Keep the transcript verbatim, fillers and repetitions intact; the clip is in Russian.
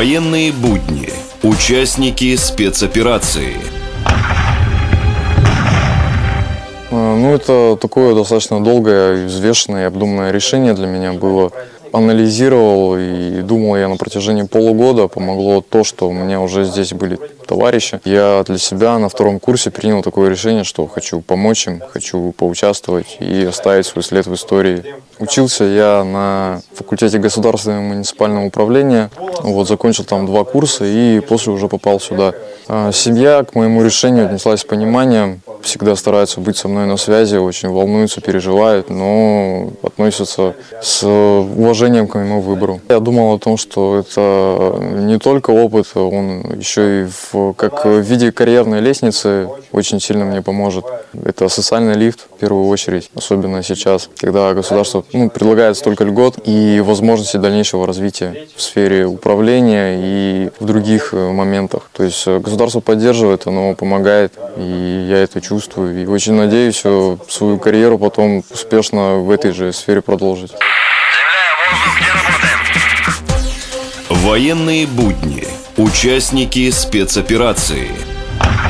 Военные будни. Участники спецоперации. Ну, это такое достаточно долгое, взвешенное и обдуманное решение для меня было. Анализировал и думал я на протяжении полугода. Помогло то, что у меня уже здесь были товарищи. Я для себя на втором курсе принял такое решение, что хочу помочь им, хочу поучаствовать и оставить свой след в истории. Учился я на факультете государственного и муниципального управления. Вот, закончил там два курса и после уже попал сюда. Семья к моему решению отнеслась с пониманием. Всегда стараются быть со мной на связи, очень волнуются, переживают, но относятся с уважением к моему выбору. Я думал о том, что это не только опыт, он еще и в, как в виде карьерной лестницы очень сильно мне поможет. Это социальный лифт в первую очередь, особенно сейчас, когда государство ну, предлагает столько льгот и возможностей дальнейшего развития в сфере управления и в других моментах. То есть государство поддерживает, оно помогает, и я это чувствую. И очень надеюсь свою карьеру потом успешно в этой же сфере продолжить. Военные будни. Участники спецоперации.